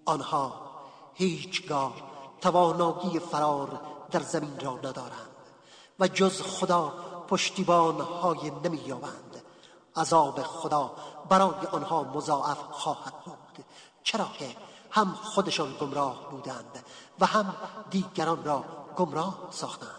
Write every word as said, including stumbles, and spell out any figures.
آنها هیچگاه توانایی فرار در زمین را ندارند و جز خدا پشتیبان‌های نمی‌یابند. عذاب خدا برای آنها مضاعف خواهد بود، چرا که هم خودشان گمراه بودند و هم دیگران را گمراه ساختند.